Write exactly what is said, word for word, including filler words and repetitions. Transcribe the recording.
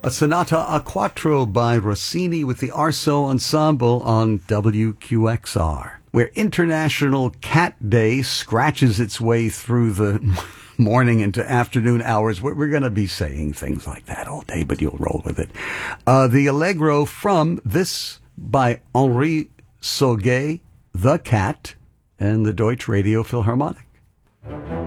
a sonata a quattro by Rossini with the Arso Ensemble on W Q X R, where International Cat Day scratches its way through the morning into afternoon hours. We're, we're going to be saying things like that all day, but you'll roll with it. Uh, the Allegro from this by Henri Sauguet, The Cat, and the Deutsche Radio Philharmonic.